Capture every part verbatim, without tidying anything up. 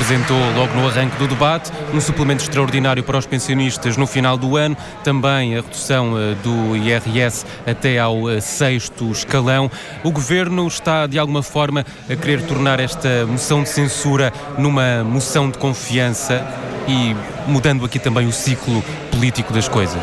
apresentou logo no arranque do debate um suplemento extraordinário para os pensionistas no final do ano, também a redução do I R S até ao sexto escalão. O Governo está, de alguma forma, a querer tornar esta moção de censura numa moção de confiança e mudando aqui também o ciclo político das coisas.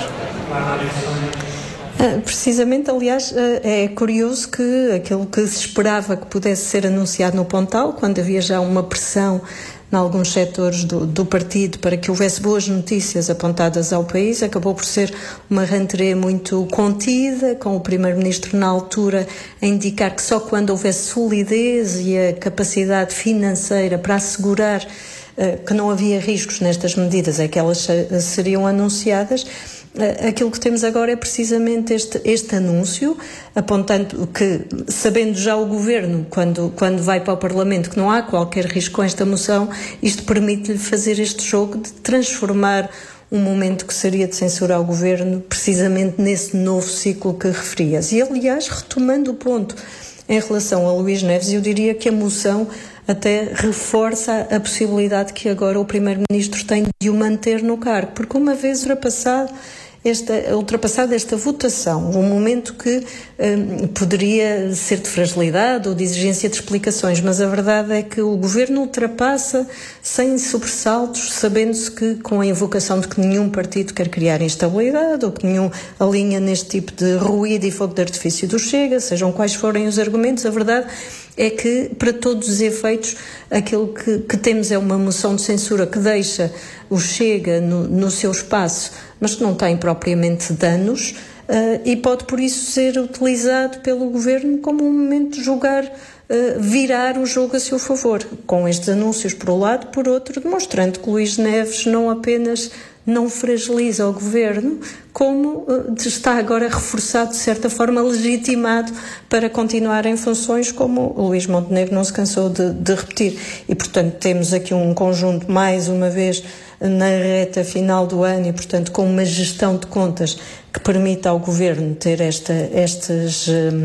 Precisamente, aliás, é curioso que aquilo que se esperava que pudesse ser anunciado no Pontal, quando havia já uma pressão em alguns setores do, do partido para que houvesse boas notícias apontadas ao país, acabou por ser uma rentrée muito contida, com o Primeiro-Ministro na altura a indicar que só quando houvesse solidez e a capacidade financeira para assegurar uh, que não havia riscos nestas medidas é que elas seriam anunciadas. Aquilo que temos agora é precisamente este, este anúncio, apontando que, sabendo já o Governo, quando, quando vai para o Parlamento, que não há qualquer risco com esta moção, isto permite-lhe fazer este jogo de transformar um momento que seria de censura ao Governo, precisamente nesse novo ciclo que referias. E, aliás, retomando o ponto em relação a Luís Neves, eu diria que a moção até reforça a possibilidade que agora o Primeiro-Ministro tem de o manter no cargo, porque uma vez ultrapassado esta, ultrapassada esta votação, um momento que um, poderia ser de fragilidade ou de exigência de explicações, mas a verdade é que o Governo ultrapassa sem sobressaltos, sabendo-se que com a invocação de que nenhum partido quer criar instabilidade ou que nenhum alinha neste tipo de ruído e fogo de artifício do Chega, sejam quais forem os argumentos, a verdade é que, para todos os efeitos, aquilo que, que temos é uma moção de censura que deixa o Chega no, no seu espaço, mas que não tem propriamente danos, uh, e pode, por isso, ser utilizado pelo Governo como um momento de jogar, uh, virar o jogo a seu favor, com estes anúncios por um lado, por outro, demonstrando que Luís Neves não apenas não fragiliza o Governo, como uh, está agora reforçado, de certa forma, legitimado para continuar em funções, como o Luís Montenegro não se cansou de, de repetir. E, portanto, temos aqui um conjunto, mais uma vez, na reta final do ano e, portanto, com uma gestão de contas que permita ao Governo ter esta, estas,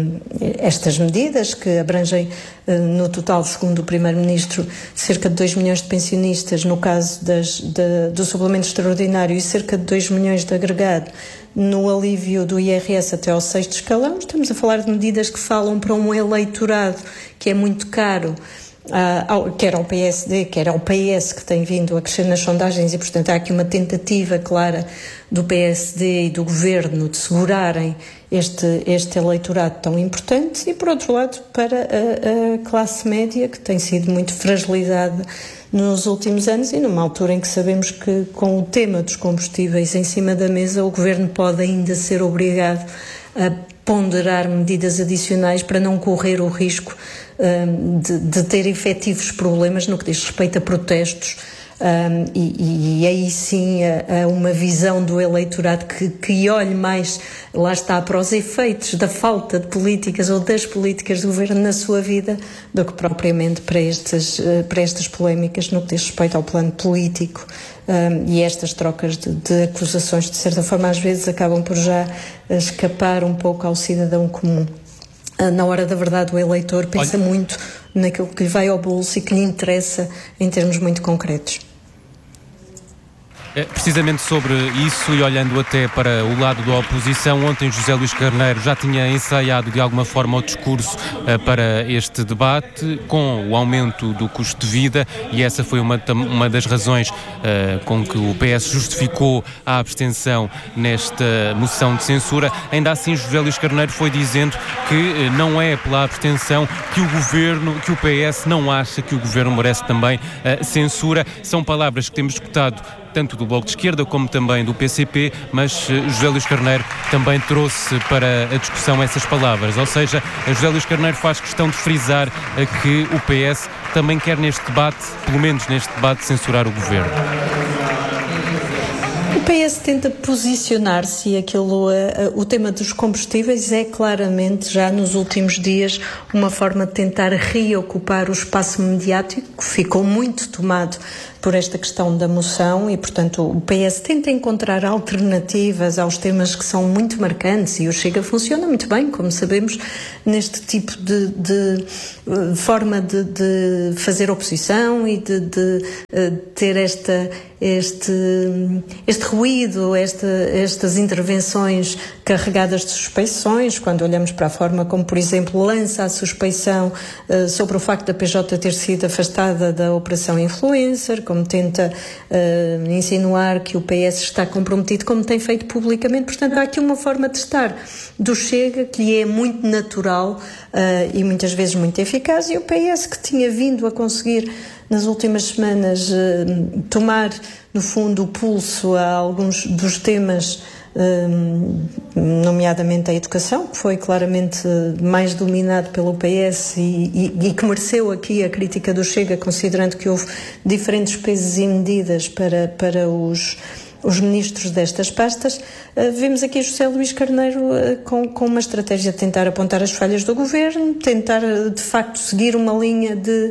estas medidas que abrangem, no total, segundo o Primeiro-Ministro, cerca de dois milhões de pensionistas, no caso das, de, do suplemento extraordinário, e cerca de dois milhões de agregado no alívio do I R S até ao sexto escalão. Estamos a falar de medidas que falam para um eleitorado que é muito caro, Uh, quer ao P S D, quer ao P S, que tem vindo a crescer nas sondagens, e, portanto, há aqui uma tentativa clara do P S D e do Governo de segurarem este, este eleitorado tão importante, e, por outro lado, para a, a classe média, que tem sido muito fragilizada nos últimos anos, e numa altura em que sabemos que, com o tema dos combustíveis em cima da mesa, o Governo pode ainda ser obrigado a ponderar medidas adicionais para não correr o risco um, de, de ter efetivos problemas no que diz respeito a protestos, um, e, e aí sim a, a uma visão do eleitorado que, que olhe mais, lá está, para os efeitos da falta de políticas ou das políticas do Governo na sua vida, do que propriamente para estas, para estas polémicas no que diz respeito ao plano político. Um, e estas trocas de, de acusações, de certa forma, às vezes acabam por já escapar um pouco ao cidadão comum. Uh, na hora da verdade, o eleitor pensa Olha. muito naquilo que lhe vai ao bolso e que lhe interessa em termos muito concretos. É, precisamente sobre isso, e olhando até para o lado da oposição, ontem José Luís Carneiro já tinha ensaiado de alguma forma o discurso uh, para este debate, com o aumento do custo de vida, e essa foi uma, uma das razões uh, com que o P S justificou a abstenção nesta moção de censura. Ainda assim, José Luís Carneiro foi dizendo que uh, não é pela abstenção que o Governo, que o P S não acha que o Governo merece também uh, censura. São palavras que temos escutado tanto do Bloco de Esquerda como também do P C P, mas uh, José Luís Carneiro também trouxe para a discussão essas palavras, ou seja, José Luís Carneiro faz questão de frisar uh, que o P S também quer neste debate, pelo menos neste debate, censurar o Governo. O P S tenta posicionar-se, e aquilo, uh, uh, o tema dos combustíveis é claramente, já nos últimos dias, uma forma de tentar reocupar o espaço mediático, que ficou muito tomado por esta questão da moção e, portanto, o P S tenta encontrar alternativas aos temas que são muito marcantes e o Chega funciona muito bem, como sabemos, neste tipo de, de forma de, de fazer oposição e de, de, de ter esta, este, este ruído, esta, estas intervenções carregadas de suspeições, quando olhamos para a forma como, por exemplo, lança a suspeição uh, sobre o facto da P J ter sido afastada da Operação Influencer, como tenta uh, insinuar que o P S está comprometido, como tem feito publicamente. Portanto, há aqui uma forma de estar do Chega que lhe é muito natural uh, e muitas vezes muito eficaz, e o P S que tinha vindo a conseguir nas últimas semanas uh, tomar, no fundo, o pulso a alguns dos temas, nomeadamente a educação, que foi claramente mais dominado pelo P S e, e, e que mereceu aqui a crítica do Chega, considerando que houve diferentes pesos e medidas para, para os, os ministros destas pastas. Vemos aqui José Luís Carneiro com, com uma estratégia de tentar apontar as falhas do governo, tentar de facto seguir uma linha de,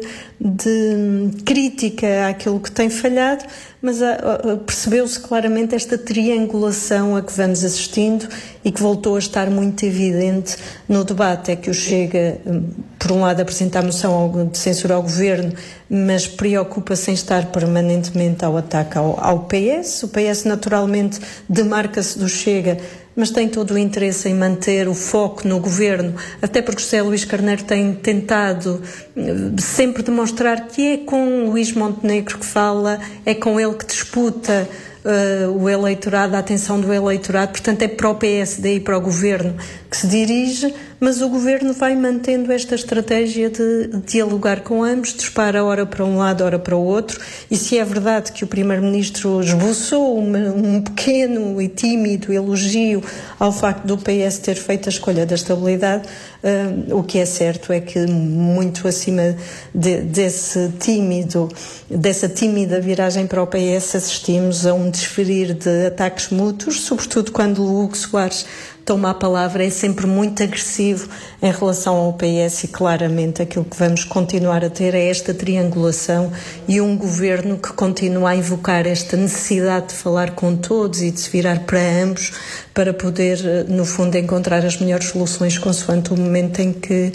de crítica àquilo que tem falhado, mas percebeu-se claramente esta triangulação a que vamos assistindo e que voltou a estar muito evidente no debate. É que o Chega, por um lado, apresenta a moção de censura ao governo, mas preocupa-se em estar permanentemente ao ataque ao, ao P S. O P S naturalmente demarca-se do Chega, mas tem todo o interesse em manter o foco no governo, até porque José Luís Carneiro tem tentado sempre demonstrar que é com Luís Montenegro que fala, é com ele que disputa uh, o eleitorado, a atenção do eleitorado, portanto é para o P S D e para o governo que se dirige, mas o governo vai mantendo esta estratégia de dialogar com ambos, dispara ora para um lado, ora para o outro, e se é verdade que o primeiro-ministro esboçou uma, um pequeno e tímido elogio ao facto do P S ter feito a escolha da estabilidade, uh, o que é certo é que muito acima de, desse tímido, dessa tímida viragem para o P S, assistimos a um desferir de ataques mútuos, sobretudo quando o Hugo Soares toma a palavra, é sempre muito agressivo em relação ao P S, e claramente aquilo que vamos continuar a ter é esta triangulação e um governo que continua a invocar esta necessidade de falar com todos e de se virar para ambos para poder, no fundo, encontrar as melhores soluções consoante o momento em que,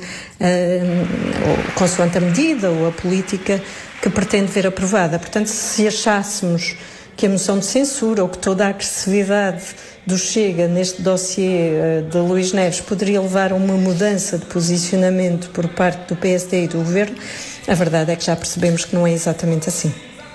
uh, consoante a medida ou a política que pretende ver aprovada. Portanto, se achássemos que a moção de censura ou que toda a agressividade do Chega neste dossiê uh, de Luís Neves poderia levar a uma mudança de posicionamento por parte do P S D e do governo, a verdade é que já percebemos que não é exatamente assim.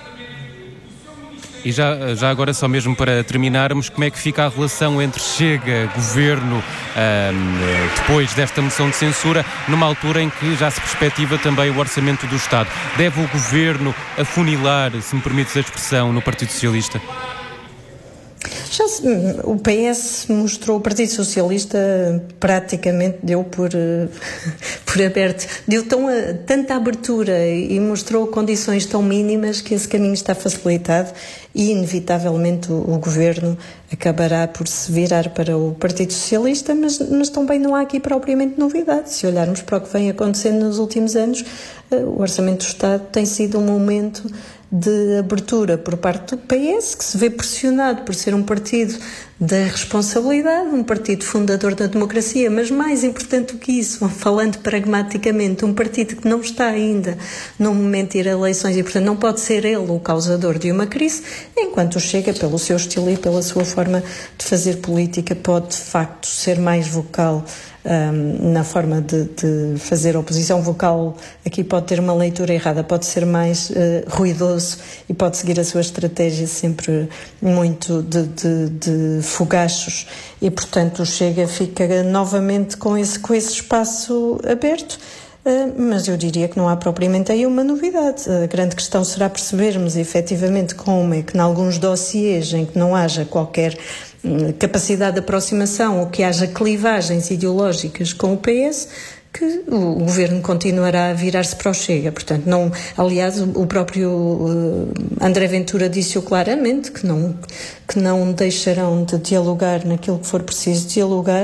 E já, já agora, só mesmo para terminarmos, como é que fica a relação entre Chega, Governo, um, depois desta moção de censura, numa altura em que já se perspectiva também o orçamento do Estado? Deve o Governo afunilar, se me permites a expressão, no Partido Socialista? Já se, o P S mostrou, o Partido Socialista praticamente deu por, por aberto, deu tão, tanta abertura e mostrou condições tão mínimas que esse caminho está facilitado e inevitavelmente o, o Governo acabará por se virar para o Partido Socialista, mas, mas também não há aqui propriamente novidade. Se olharmos para o que vem acontecendo nos últimos anos, o Orçamento do Estado tem sido um momento de abertura por parte do P S, que se vê pressionado por ser um partido da responsabilidade, um partido fundador da democracia, mas mais importante do que isso, falando pragmaticamente, um partido que não está ainda no momento de ir a eleições e, portanto, não pode ser ele o causador de uma crise, enquanto Chega, pelo seu estilo e pela sua forma de fazer política, pode de facto ser mais vocal Um, na forma de, de fazer oposição. Vocal aqui pode ter uma leitura errada, pode ser mais uh, ruidoso e pode seguir a sua estratégia sempre muito de, de, de fogachos e, portanto, o Chega fica novamente com esse, com esse espaço aberto. Uh, mas eu diria que não há propriamente aí uma novidade. A grande questão será percebermos efetivamente como é que, em alguns dossiês em que não haja qualquer capacidade de aproximação ou que haja clivagens ideológicas com o P S, que o governo continuará a virar-se para o Chega. Portanto, não, aliás, o próprio uh, André Ventura disse-o claramente, que não, que não deixarão de dialogar naquilo que for preciso dialogar,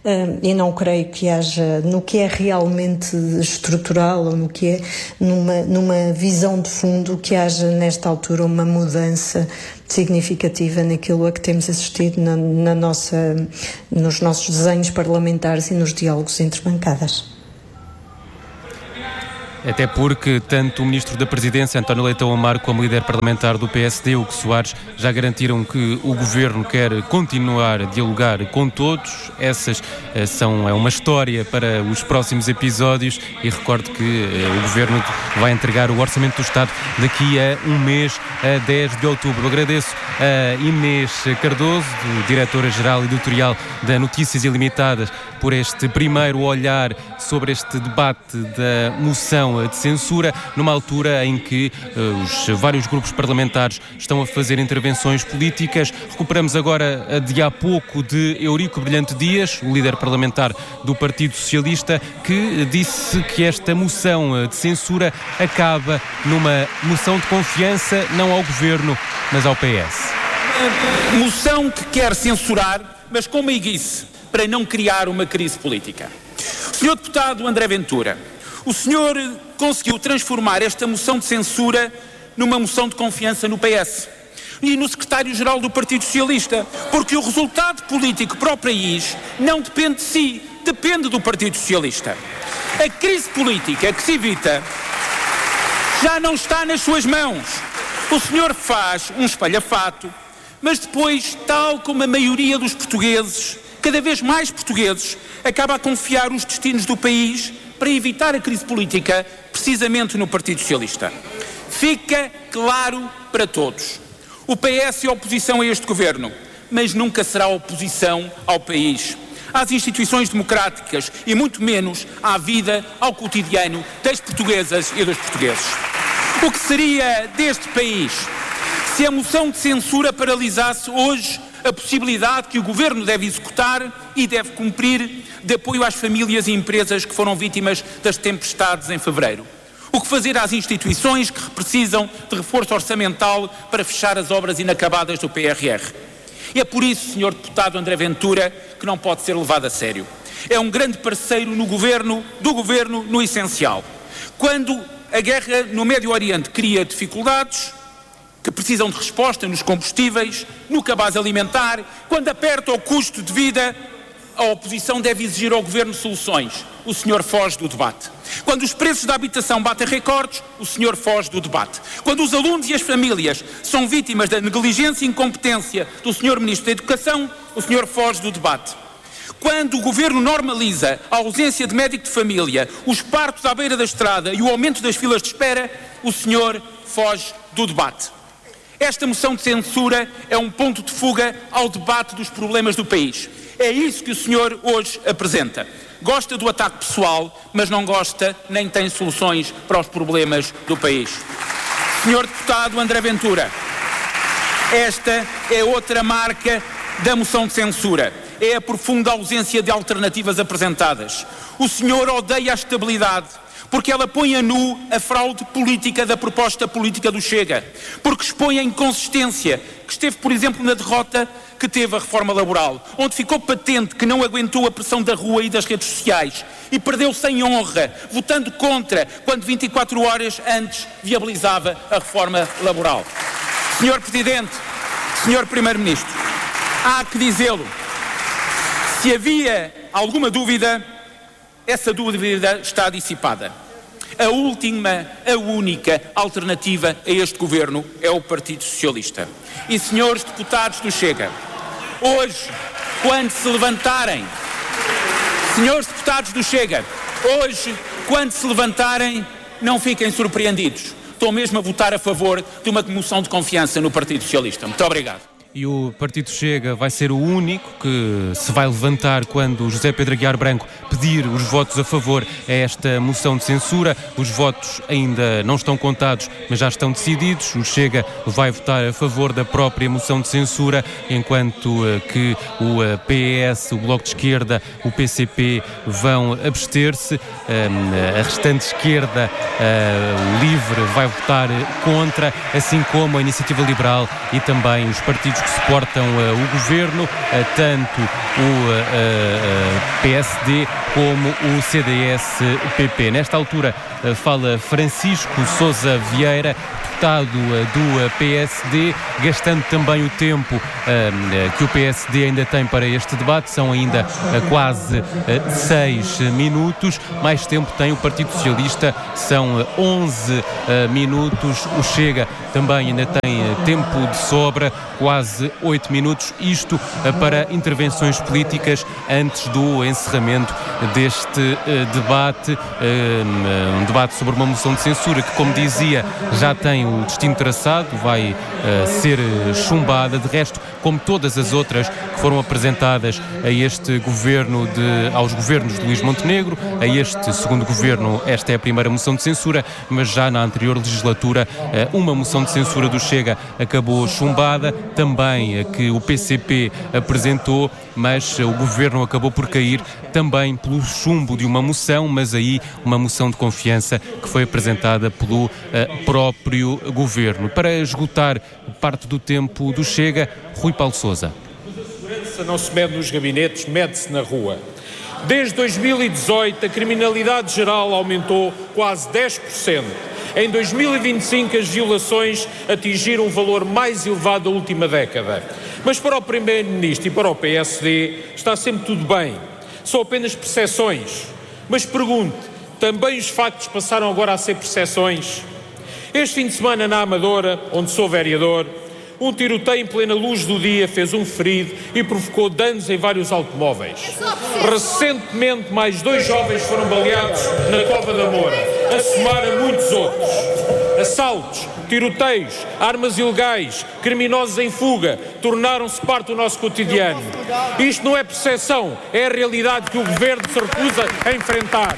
e não creio que haja, no que é realmente estrutural ou no que é numa, numa visão de fundo, que haja nesta altura uma mudança significativa naquilo a que temos assistido na, na nossa, nos nossos desenhos parlamentares e nos diálogos entre bancadas. Até porque tanto o Ministro da Presidência, António Leitão Amaro, como o líder parlamentar do P S D, Hugo Soares, já garantiram que o Governo quer continuar a dialogar com todos. Essas são é uma história para os próximos episódios e recordo que eh, o Governo vai entregar o Orçamento do Estado daqui a um mês, a dez de outubro. Agradeço a Inês Cardoso, diretora-geral editorial da Notícias Ilimitadas, por este primeiro olhar sobre este debate da moção de censura, numa altura em que uh, os vários grupos parlamentares estão a fazer intervenções políticas. Recuperamos agora a de há pouco de Eurico Brilhante Dias, o líder parlamentar do Partido Socialista, que disse que esta moção de censura acaba numa moção de confiança não ao Governo, mas ao P S. Moção que quer censurar, mas com meiguice, para não criar uma crise política. senhor Deputado André Ventura, o senhor conseguiu transformar esta moção de censura numa moção de confiança no P S e no secretário-geral do Partido Socialista, porque o resultado político para o país não depende de si, depende do Partido Socialista. A crise política que se evita já não está nas suas mãos. O senhor faz um espalhafato, mas depois, tal como a maioria dos portugueses, cada vez mais portugueses, acaba a confiar os destinos do país para evitar a crise política, precisamente no Partido Socialista. Fica claro para todos. O P S é oposição a este governo, mas nunca será oposição ao país, às instituições democráticas e muito menos à vida, ao cotidiano das portuguesas e dos portugueses. O que seria deste país se a moção de censura paralisasse hoje a possibilidade que o Governo deve executar e deve cumprir de apoio às famílias e empresas que foram vítimas das tempestades em fevereiro? O que fazer às instituições que precisam de reforço orçamental para fechar as obras inacabadas do P R R? E é por isso, senhor Deputado André Ventura, que não pode ser levado a sério. É um grande parceiro no governo, do Governo no essencial. Quando a guerra no Médio Oriente cria dificuldades que precisam de resposta nos combustíveis, no cabaz alimentar, quando aperta o custo de vida, a oposição deve exigir ao Governo soluções. O senhor foge do debate. Quando os preços da habitação batem recordes, o senhor foge do debate. Quando os alunos e as famílias são vítimas da negligência e incompetência do senhor Ministro da Educação, o senhor foge do debate. Quando o Governo normaliza a ausência de médico de família, os partos à beira da estrada e o aumento das filas de espera, o senhor foge do debate. Esta moção de censura é um ponto de fuga ao debate dos problemas do país. É isso que o senhor hoje apresenta. Gosta do ataque pessoal, mas não gosta nem tem soluções para os problemas do país. senhor Deputado André Ventura, esta é outra marca da moção de censura. É a profunda ausência de alternativas apresentadas. O senhor odeia a estabilidade, porque ela põe a nu a fraude política da proposta política do Chega, porque expõe a inconsistência que esteve, por exemplo, na derrota que teve a reforma laboral, onde ficou patente que não aguentou a pressão da rua e das redes sociais e perdeu sem honra, votando contra, quando vinte e quatro horas antes viabilizava a reforma laboral. senhor Presidente, senhor Primeiro-Ministro, há que dizê-lo, se havia alguma dúvida, essa dúvida está dissipada. A última, a única alternativa a este governo é o Partido Socialista. E, senhores deputados do Chega, hoje, quando se levantarem, senhores deputados do Chega, hoje, quando se levantarem, não fiquem surpreendidos. Estou mesmo a votar a favor de uma moção de confiança no Partido Socialista. Muito obrigado. E o Partido Chega vai ser o único que se vai levantar quando José Pedro Aguiar Branco pedir os votos a favor a esta moção de censura. Os votos ainda não estão contados, mas já estão decididos. O Chega vai votar a favor da própria moção de censura, enquanto que o P S, o Bloco de Esquerda, o P C P vão abster-se. A restante esquerda, o Livre, vai votar contra, assim como a Iniciativa Liberal e também os partidos partidos que suportam uh, o governo, uh, tanto o uh, uh, P S D como o C D S P P. Nesta altura uh, fala Francisco Sousa Vieira, deputado uh, do uh, P S D, gastando também o tempo uh, que o P S D ainda tem para este debate. São ainda uh, quase uh, seis minutos. Mais tempo tem o Partido Socialista, são uh, onze uh, minutos. O Chega também ainda tem uh, tempo de sobra, quase oito minutos. Isto uh, para intervenções políticas antes do encerramento deste uh, debate. Uh, um debate sobre uma moção de censura que, como dizia, já tem o destino traçado, vai uh, ser chumbada. De resto, como todas as outras que foram apresentadas a este governo, de, aos governos de Luís Montenegro, a este segundo governo, esta é a primeira moção de censura, mas já na anterior legislatura uh, uma moção de censura do Chega acabou chumbada, também uh, que o P C P apresentou, mas uh, o governo acabou por cair também pelo chumbo de uma moção, mas aí uma moção de confiança que foi apresentada pelo uh, próprio governo. Para esgotar parte do tempo do Chega, Rui Paulo Sousa. A segurança não se mede nos gabinetes, mede-se na rua. Desde dois mil e dezoito, a criminalidade geral aumentou quase dez por cento. Em dois mil e vinte e cinco, as violações atingiram o valor mais elevado da última década. Mas para o Primeiro-Ministro e para o P S D está sempre tudo bem. São apenas percepções. Mas pergunto, também os factos passaram agora a ser percepções? Este fim de semana na Amadora, onde sou vereador, um tiroteio em plena luz do dia fez um ferido e provocou danos em vários automóveis. Recentemente, mais dois jovens foram baleados na Cova da Moura, a somar a muitos outros. Assaltos, tiroteios, armas ilegais, criminosos em fuga, tornaram-se parte do nosso cotidiano. Isto não é percepção, é a realidade que o Governo se recusa a enfrentar.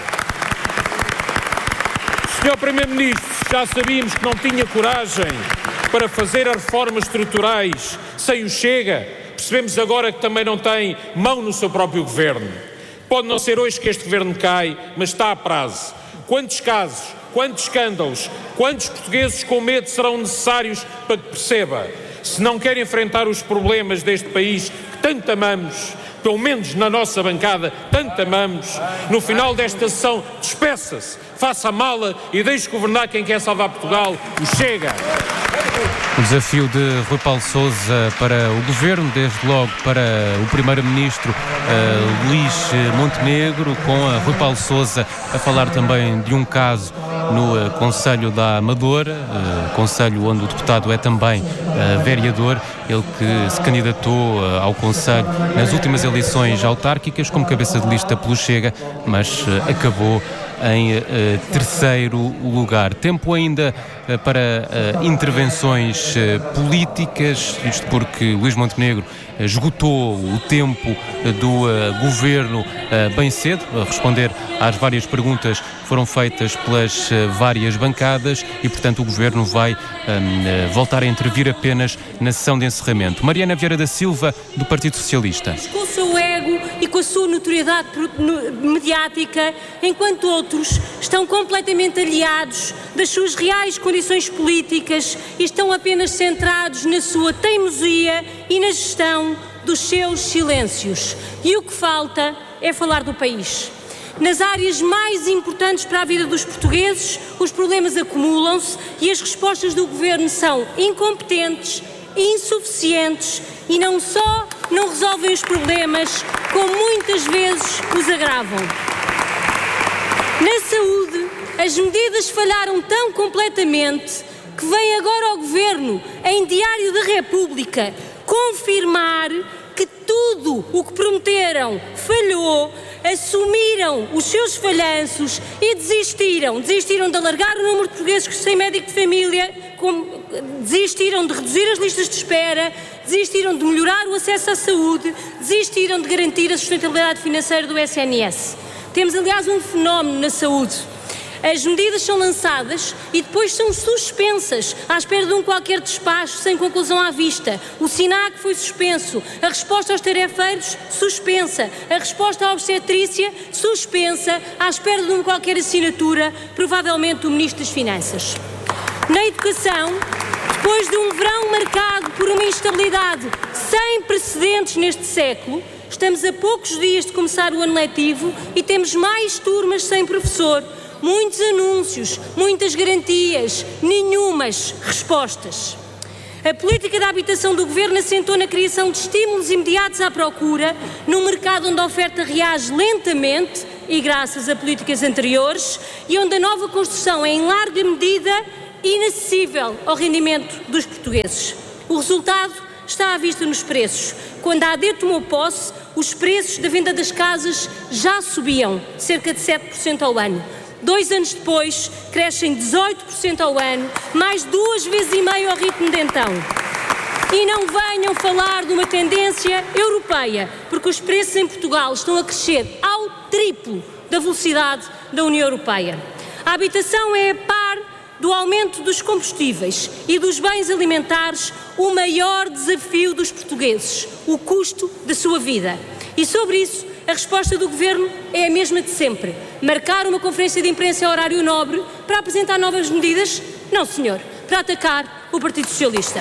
senhor Primeiro-Ministro, já sabíamos que não tinha coragem para fazer as reformas estruturais sem o Chega. Percebemos agora que também não tem mão no seu próprio Governo. Pode não ser hoje que este Governo cai, mas está a prazo. Quantos casos, quantos escândalos, quantos portugueses com medo serão necessários para que perceba? Se não quer enfrentar os problemas deste país que tanto amamos, pelo menos na nossa bancada, tanto amamos, no final desta sessão, despeça-se, faça a mala e deixe governar quem quer salvar Portugal, o Chega. O desafio de Rui Paulo Sousa para o Governo, desde logo para o Primeiro-Ministro uh, Luís Montenegro, com a Rui Paulo Sousa a falar também de um caso no uh, Conselho da Amadora, uh, Conselho onde o deputado é também uh, vereador, ele que se candidatou uh, ao Conselho nas últimas eleições autárquicas como cabeça de lista pelo Chega, mas uh, acabou em uh, terceiro lugar. Tempo ainda uh, para uh, intervenções uh, políticas, isto porque Luís Montenegro uh, esgotou o tempo uh, do uh, governo uh, bem cedo, a responder às várias perguntas que foram feitas pelas uh, várias bancadas e, portanto, o governo vai um, uh, voltar a intervir apenas na sessão de encerramento. Mariana Vieira da Silva, do Partido Socialista. Com o seu ego e com a sua notoriedade mediática, enquanto outros estão completamente aliados das suas reais condições políticas e estão apenas centrados na sua teimosia e na gestão dos seus silêncios. E o que falta é falar do país. Nas áreas mais importantes para a vida dos portugueses, os problemas acumulam-se e as respostas do Governo são incompetentes, insuficientes e não só não resolvem os problemas, como muitas vezes os agravam. Na saúde, as medidas falharam tão completamente que vem agora ao Governo, em Diário da República, confirmar que tudo o que prometeram falhou, assumiram os seus falhanços e desistiram. Desistiram de alargar o número de portugueses sem médico de família, como, desistiram de reduzir as listas de espera, desistiram de melhorar o acesso à saúde, desistiram de garantir a sustentabilidade financeira do S N S. Temos, aliás, um fenómeno na saúde. As medidas são lançadas e depois são suspensas, à espera de um qualquer despacho, sem conclusão à vista. O SINAC foi suspenso, a resposta aos tarefeiros, suspensa, a resposta à obstetrícia, suspensa, à espera de uma qualquer assinatura, provavelmente do Ministro das Finanças. Na educação, depois de um verão marcado por uma uma instabilidade sem precedentes neste século. Estamos a poucos dias de começar o ano letivo e temos mais turmas sem professor, muitos anúncios, muitas garantias, nenhumas respostas. A política da habitação do Governo assentou na criação de estímulos imediatos à procura, num mercado onde a oferta reage lentamente e graças a políticas anteriores, e onde a nova construção é em larga medida inacessível ao rendimento dos portugueses. O resultado está à vista nos preços. Quando a A D tomou posse, os preços da venda das casas já subiam cerca de sete por cento ao ano. Dois anos depois, crescem dezoito por cento ao ano, mais duas vezes e meio ao ritmo de então. E não venham falar de uma tendência europeia, porque os preços em Portugal estão a crescer ao triplo da velocidade da União Europeia. A habitação é, a par do aumento dos combustíveis e dos bens alimentares, o maior desafio dos portugueses, o custo da sua vida. E sobre isso, a resposta do Governo é a mesma de sempre. Marcar uma conferência de imprensa em horário nobre para apresentar novas medidas? Não, senhor. Para atacar o Partido Socialista.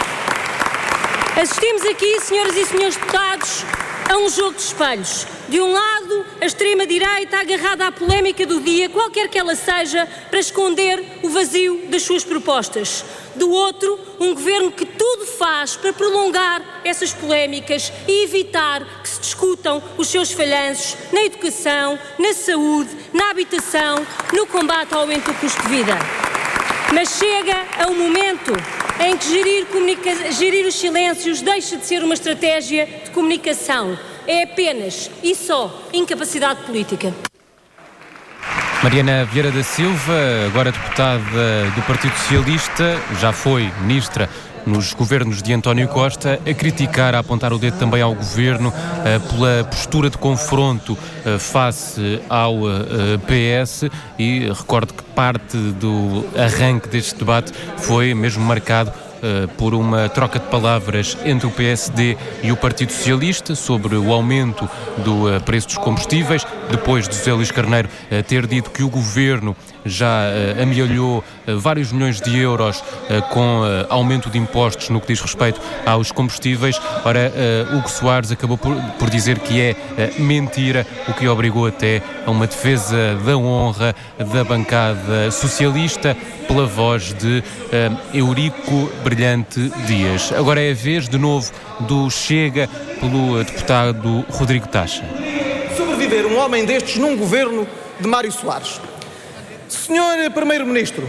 Assistimos aqui, senhoras e senhores deputados, a um jogo de espelhos. De um lado, a extrema-direita agarrada à polémica do dia, qualquer que ela seja, para esconder o vazio das suas propostas. Do outro, um governo que tudo faz para prolongar essas polémicas e evitar que se discutam os seus falhanços na educação, na saúde, na habitação, no combate ao aumento do custo de vida. Mas chega a um momento em que gerir, comunica... gerir os silêncios deixa de ser uma estratégia de comunicação. É apenas e só incapacidade política. Mariana Vieira da Silva, agora deputada do Partido Socialista, já foi ministra nos governos de António Costa, a criticar, a apontar o dedo também ao governo uh, pela postura de confronto uh, face ao uh, P S, e recordo que parte do arranque deste debate foi mesmo marcado Uh, por uma troca de palavras entre o P S D e o Partido Socialista sobre o aumento do uh, preço dos combustíveis, depois de José Luís Carneiro uh, ter dito que o Governo já uh, amealhou uh, vários milhões de euros uh, com uh, aumento de impostos no que diz respeito aos combustíveis. Ora, uh, Hugo Soares acabou por, por dizer que é uh, mentira, o que obrigou até a uma defesa da honra da bancada socialista pela voz de uh, Eurico Brilhante Dias. Agora é a vez, de novo, do Chega, pelo deputado Rodrigo Taxa. Sobreviver um homem destes num governo de Mário Soares. senhor Primeiro-Ministro,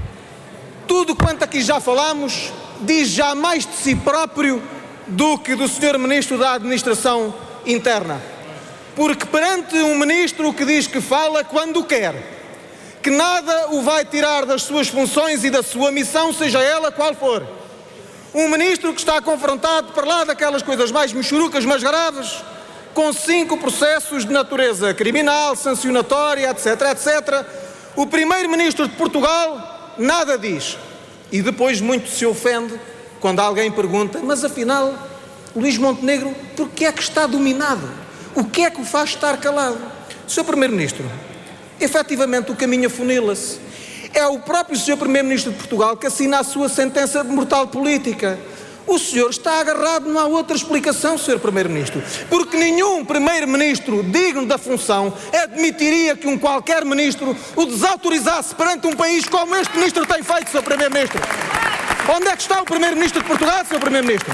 tudo quanto aqui já falámos diz já mais de si próprio do que do senhor Ministro da Administração Interna. Porque perante um Ministro que diz que fala quando quer, que nada o vai tirar das suas funções e da sua missão, seja ela qual for. Um Ministro que está confrontado, para lá daquelas coisas mais mexurucas, mas graves, com cinco processos de natureza criminal, sancionatória, etc, etcétera. O Primeiro-Ministro de Portugal nada diz. E depois muito se ofende quando alguém pergunta, mas afinal, Luís Montenegro, por que é que está dominado? O que é que o faz estar calado? senhor Primeiro-Ministro, efetivamente o caminho afunila-se. É o próprio senhor Primeiro-Ministro de Portugal que assina a sua sentença de mortal política. O senhor está agarrado, não há outra explicação, senhor Primeiro-Ministro, porque nenhum Primeiro-Ministro digno da função admitiria que um qualquer Ministro o desautorizasse perante um país como este Ministro tem feito, senhor Primeiro-Ministro. Onde é que está o Primeiro-Ministro de Portugal, senhor Primeiro-Ministro?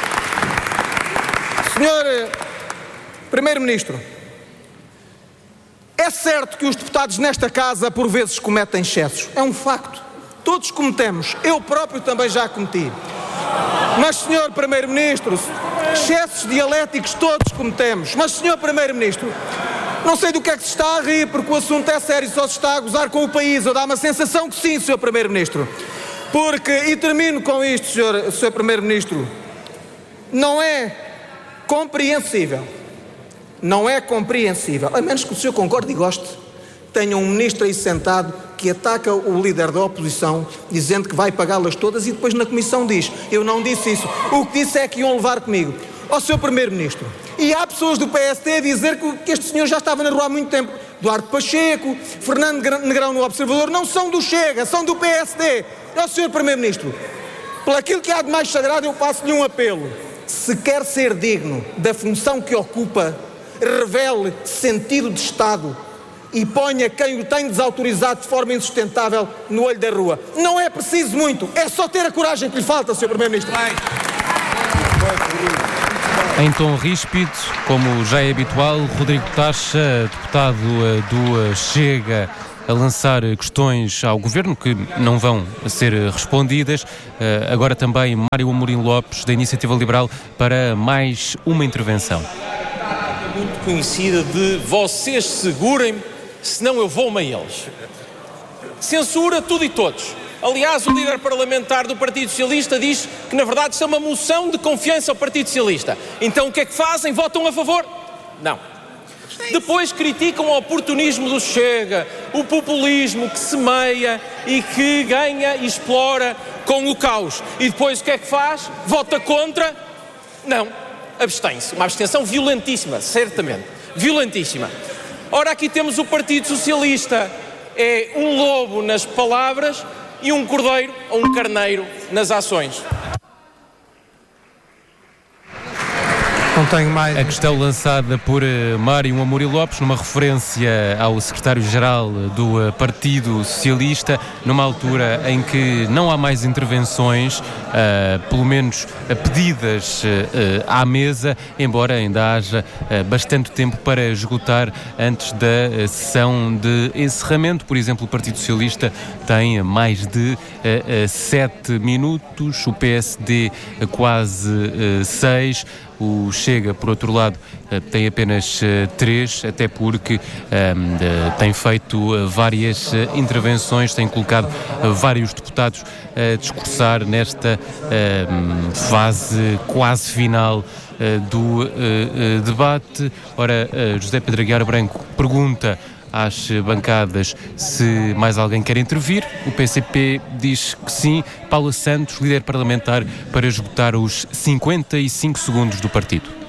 senhor Primeiro-Ministro, é certo que os deputados nesta casa por vezes cometem excessos, é um facto, todos cometemos, eu próprio também já cometi. Mas, senhor Primeiro-Ministro, excessos dialéticos todos cometemos. Mas, senhor Primeiro-Ministro, não sei do que é que se está a rir, porque o assunto é sério, só se está a gozar com o país. Eu dá uma sensação que sim, senhor Primeiro-Ministro. Porque, e termino com isto, senhor, senhor Primeiro-Ministro, não é compreensível, não é compreensível, a menos que o senhor concorde e goste, tenha um ministro aí sentado que ataca o líder da oposição, dizendo que vai pagá-las todas, e depois na comissão diz, eu não disse isso, o que disse é que iam levar comigo. Ó senhor Primeiro-Ministro, e há pessoas do P S D a dizer que, que este senhor já estava na rua há muito tempo. Duarte Pacheco, Fernando Negrão no Observador, não são do Chega, são do P S D. Ó senhor Primeiro-Ministro, Por aquilo que há de mais sagrado, eu faço-lhe um apelo. Se quer ser digno da função que ocupa, revele sentido de Estado e ponha quem o tem desautorizado de forma insustentável no olho da rua. Não é preciso muito, é só ter a coragem que lhe falta, senhor Primeiro-Ministro. Em tom ríspido, como já é habitual, Rodrigo Taxa, deputado do Chega, a lançar questões ao Governo que não vão ser respondidas. Agora também Mário Amorim Lopes, da Iniciativa Liberal, para mais uma intervenção. Muito conhecida de vocês segurem-me, senão eu vou-me a eles. Censura tudo e todos. Aliás, o líder parlamentar do Partido Socialista diz que, na verdade, isto é uma moção de confiança ao Partido Socialista. Então, o que é que fazem? Votam a favor? Não. Depois criticam o oportunismo do Chega, o populismo que semeia e que ganha e explora com o caos. E depois o que é que faz? Vota contra? Não. Abstém-se. Uma abstenção violentíssima, certamente. Violentíssima. Ora, aqui temos o Partido Socialista. É um lobo nas palavras e um cordeiro ou um carneiro nas ações. Não tenho mais. A questão lançada por Mário Amorim Lopes, numa referência ao secretário-geral do Partido Socialista, numa altura em que não há mais intervenções, uh, pelo menos uh, pedidas uh, à mesa, embora ainda haja uh, bastante tempo para esgotar antes da uh, sessão de encerramento. Por exemplo, o Partido Socialista tem mais de uh, uh, sete minutos, o P S D uh, quase uh, seis. O Chega, por outro lado, tem apenas três, até porque um, tem feito várias intervenções, tem colocado vários deputados a discursar nesta um, fase quase final uh, do uh, uh, debate. Ora, uh, José Pedro Aguiar Branco pergunta às bancadas se mais alguém quer intervir. O P C P diz que sim. Paula Santos, líder parlamentar, para esgotar os cinquenta e cinco segundos do partido.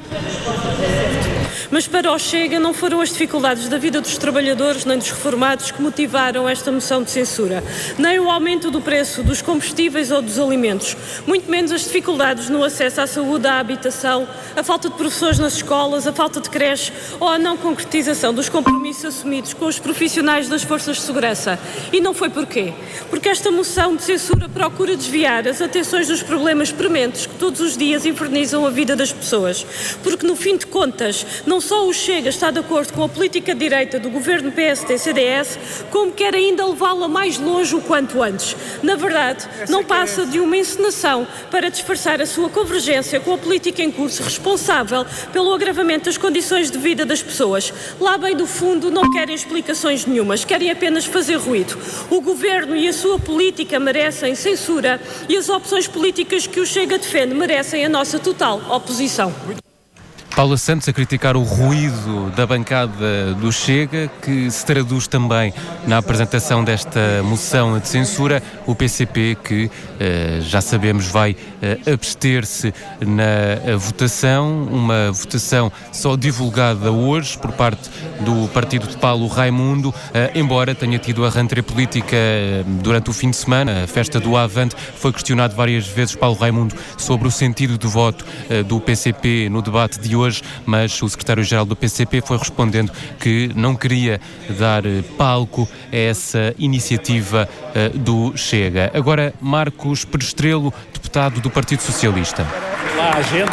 Mas para o Chega não foram as dificuldades da vida dos trabalhadores nem dos reformados que motivaram esta moção de censura, nem o aumento do preço dos combustíveis ou dos alimentos, muito menos as dificuldades no acesso à saúde, à habitação, a falta de professores nas escolas, a falta de creche ou a não concretização dos compromissos assumidos com os profissionais das forças de segurança. E não foi porquê? Porque esta moção de censura procura desviar as atenções dos problemas prementes que todos os dias infernizam a vida das pessoas. Porque, no fim de contas, não Não só o Chega está de acordo com a política de direita do governo P S D C D S, como quer ainda levá-la mais longe o quanto antes. Na verdade, não passa de uma encenação para disfarçar a sua convergência com a política em curso responsável pelo agravamento das condições de vida das pessoas. Lá bem do fundo não querem explicações nenhumas, querem apenas fazer ruído. O governo e a sua política merecem censura e as opções políticas que o Chega defende merecem a nossa total oposição. Paula Santos a criticar o ruído da bancada do Chega, que se traduz também na apresentação desta moção de censura. O P C P, que uh, já sabemos vai uh, abster-se na uh, votação, uma votação só divulgada hoje por parte do partido de Paulo Raimundo, uh, embora tenha tido a rentrée política uh, durante o fim de semana. A festa do Avante foi questionado várias vezes Paulo Raimundo sobre o sentido de voto uh, do P C P no debate de hoje. Hoje, mas o secretário-geral do P C P foi respondendo que não queria dar palco a essa iniciativa uh, do Chega. Agora, Marcos Perestrelo, deputado do Partido Socialista. Olá, gente.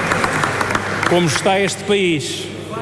Como está este país?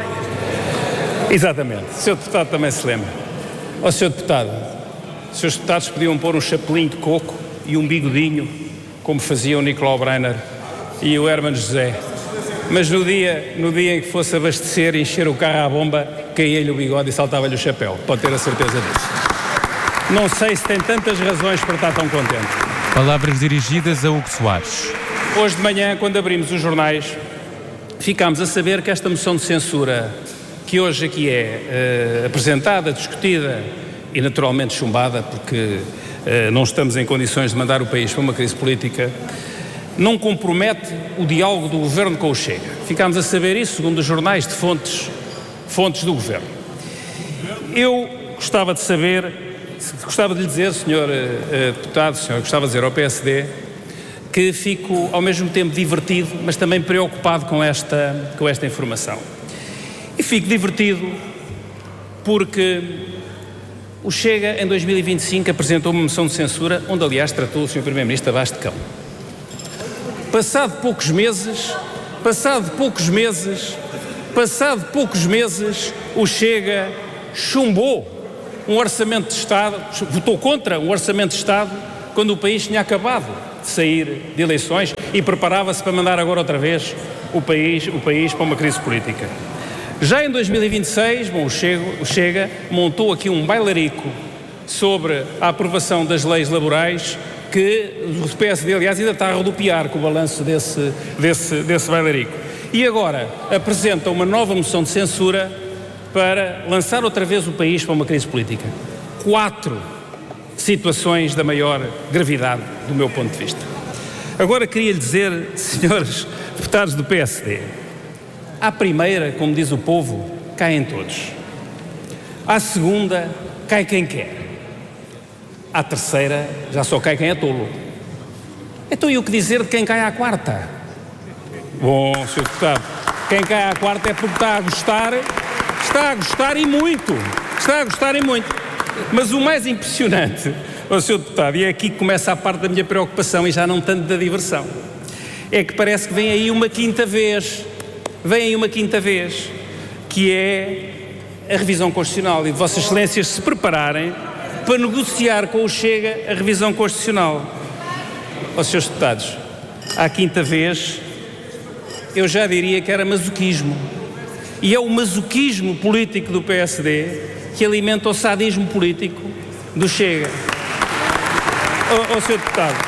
Exatamente. O senhor deputado também se lembra. Ó, senhor deputado, os senhores deputados podiam pôr um chapelinho de coco e um bigodinho, como faziam o Nicolau Breiner e o Hermano José. Mas no dia, no dia em que fosse abastecer e encher o carro à bomba, caía-lhe o bigode e saltava-lhe o chapéu. Pode ter a certeza disso. Não sei se tem tantas razões para estar tão contente. Palavras dirigidas a Hugo Soares. Hoje de manhã, quando abrimos os jornais, ficámos a saber que esta moção de censura, que hoje aqui é uh, apresentada, discutida e naturalmente chumbada, porque uh, não estamos em condições de mandar o país para uma crise política, não compromete o diálogo do Governo com o Chega. Ficámos a saber isso, segundo os jornais, de fontes, fontes do Governo. Eu gostava de saber, gostava de lhe dizer, senhor uh, deputado, senhor, gostava de dizer ao P S D que fico ao mesmo tempo divertido, mas também preocupado com esta, com esta informação. E fico divertido porque o Chega, em dois mil e vinte e cinco, apresentou uma moção de censura, onde, aliás, tratou o senhor Primeiro-Ministro abaixo de cão. Passado poucos meses, passado poucos meses, passado poucos meses, o Chega chumbou um orçamento de Estado, votou contra um orçamento de Estado, quando o país tinha acabado de sair de eleições e preparava-se para mandar agora outra vez o país, o país para uma crise política. Já em dois mil e vinte e seis, bom, o Chega, o Chega montou aqui um bailarico sobre a aprovação das leis laborais, que o P S D, aliás, ainda está a rodopiar com o balanço desse, desse, desse bailarico. E agora apresenta uma nova moção de censura para lançar outra vez o país para uma crise política. Quatro situações da maior gravidade, do meu ponto de vista. Agora queria lhe dizer, senhores deputados do P S D, à primeira, como diz o povo, caem todos. À segunda, cai quem quer. À terceira, já só cai quem é tolo. Então e o que dizer de quem cai à quarta? Bom, senhor deputado, quem cai à quarta é porque está a gostar, está a gostar e muito, está a gostar e muito. Mas o mais impressionante, oh, senhor deputado, e é aqui que começa a parte da minha preocupação e já não tanto da diversão, é que parece que vem aí uma quinta vez, vem aí uma quinta vez, que é a revisão constitucional, e de Vossas Excelências se prepararem para negociar com o Chega a revisão constitucional. Ó, senhores deputados, à quinta vez, eu já diria que era masoquismo. E é o masoquismo político do P S D que alimenta o sadismo político do Chega. Ó, ó senhor deputado,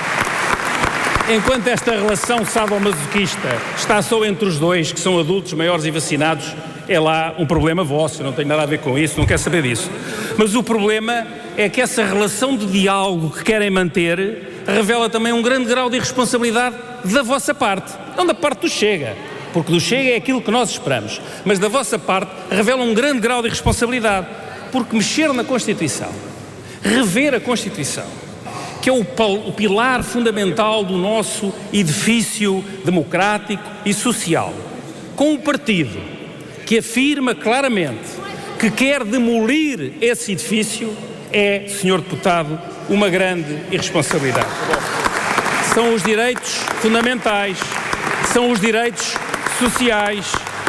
enquanto esta relação sadomasoquista está só entre os dois, que são adultos, maiores e vacinados, é lá um problema vosso, eu não tenho nada a ver com isso, não quero saber disso. Mas o problema é que essa relação de diálogo que querem manter revela também um grande grau de irresponsabilidade da vossa parte, não da parte do Chega, porque do Chega é aquilo que nós esperamos, mas da vossa parte revela um grande grau de irresponsabilidade, porque mexer na Constituição, rever a Constituição, que é o, o pilar fundamental do nosso edifício democrático e social, com um partido que afirma claramente que quer demolir esse edifício, é, senhor deputado, uma grande irresponsabilidade. São os direitos fundamentais, são os direitos sociais,